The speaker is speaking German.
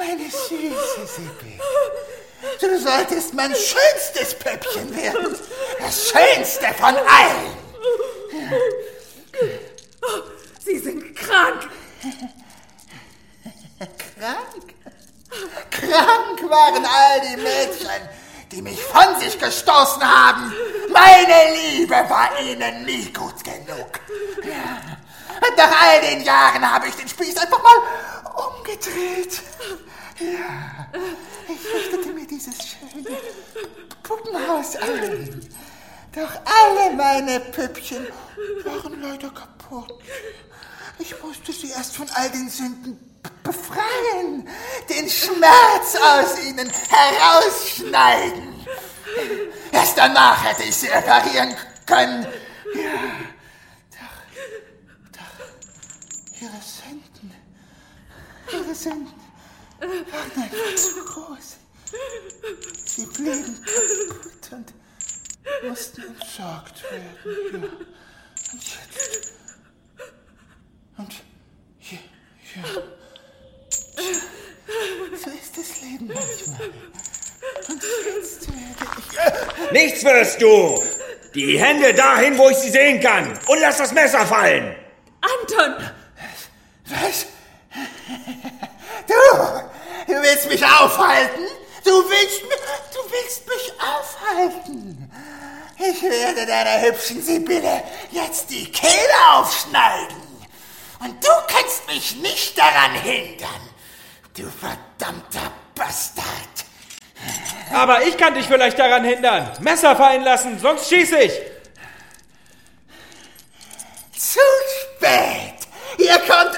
Meine süße Sibylle, du solltest mein schönstes Püppchen werden. Das schönste von allen. Oh, Sie sind krank. Krank? Krank waren all die Mädchen, die mich von sich gestoßen haben. Meine Liebe war ihnen nie gut genug. Ja. Und nach all den Jahren habe ich den Spieß einfach mal umgedreht. Ja, ich richtete mir dieses schöne Puppenhaus ein. Doch alle meine Püppchen waren leider kaputt. Ich musste sie erst von all den Sünden befreien, den Schmerz aus ihnen herausschneiden. Erst danach hätte ich sie reparieren können. Ja, doch ihre Sünden waren einfach zu groß. Sie blieben kaputt und mussten entsorgt werden. Ja. Und jetzt... Ja. So ist das Leben manchmal. Und jetzt werde ich... Nichts wirst du! Die Hände dahin, wo ich sie sehen kann. Und lass das Messer fallen. Anton! Was? Du willst mich aufhalten? Du willst mich aufhalten? Ich werde deiner hübschen Sibylle jetzt die Kehle aufschneiden. Und du kannst mich nicht daran hindern, du verdammter Bastard. Aber ich kann dich vielleicht daran hindern. Messer fallen lassen, sonst schieße ich. Zu spät. Ihr kommt